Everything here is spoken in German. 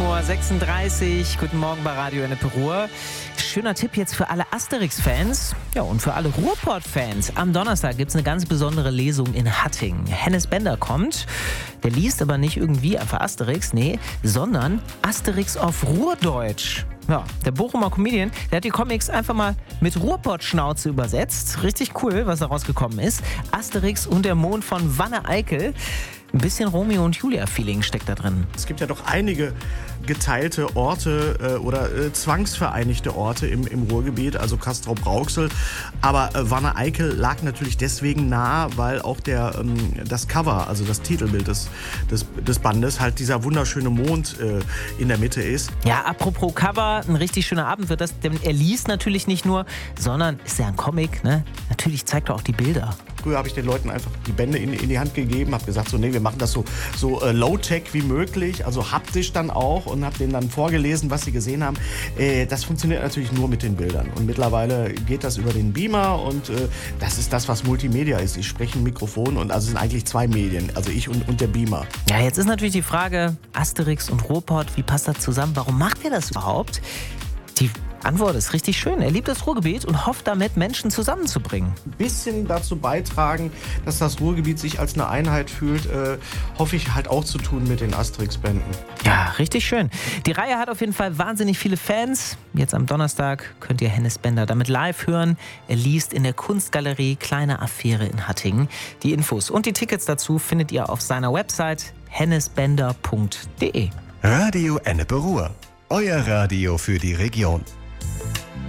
7:36 Uhr. Guten Morgen bei Radio Ennepe Ruhr. Schöner Tipp jetzt für alle Asterix-Fans, ja, und für alle Ruhrpott-Fans. Am Donnerstag gibt es eine ganz besondere Lesung in Hattingen. Hennes Bender kommt. Der liest aber nicht irgendwie einfach Asterix, nee, sondern Asterix auf Ruhrdeutsch. Ja, der Bochumer Comedian, der hat die Comics einfach mal mit Ruhrpott-Schnauze übersetzt. Richtig cool, was da rausgekommen ist. Asterix und der Mond von Wanne Eickel. Ein bisschen Romeo und Julia-Feeling steckt da drin. Es gibt ja doch einige geteilte Orte oder zwangsvereinigte Orte im Ruhrgebiet, also Castrop-Rauxel. Aber Wanne Eickel lag natürlich deswegen nah, weil auch das Cover, also das Titelbild des Bandes, halt dieser wunderschöne Mond in der Mitte ist. Ja, apropos Cover, ein richtig schöner Abend wird das, denn er liest natürlich nicht nur, sondern ist ja ein Comic, ne? Natürlich zeigt er auch die Bilder. Früher habe ich den Leuten einfach die Bände in die Hand gegeben, habe gesagt, so nee, wir machen das so low-tech wie möglich, also haptisch dann auch, und habe denen dann vorgelesen, was sie gesehen haben. Das funktioniert natürlich nur mit den Bildern, und mittlerweile geht das über den Beamer, und das ist das, was Multimedia ist. Ich spreche ein Mikrofon, und also sind eigentlich zwei Medien, also ich und der Beamer. Ja, jetzt ist natürlich die Frage, Asterix und Ruhrpott, wie passt das zusammen? Warum macht ihr das überhaupt? Die Antwort ist richtig schön. Er liebt das Ruhrgebiet und hofft damit, Menschen zusammenzubringen. Ein bisschen dazu beitragen, dass das Ruhrgebiet sich als eine Einheit fühlt, hoffe ich halt auch zu tun mit den Asterix-Bänden. Ja, richtig schön. Die Reihe hat auf jeden Fall wahnsinnig viele Fans. Jetzt am Donnerstag könnt ihr Hennes Bender damit live hören. Er liest in der Kunstgalerie Kleine Affäre in Hattingen. Die Infos und die Tickets dazu findet ihr auf seiner Website hennesbender.de. Radio Ennepe Ruhr. Euer Radio für die Region.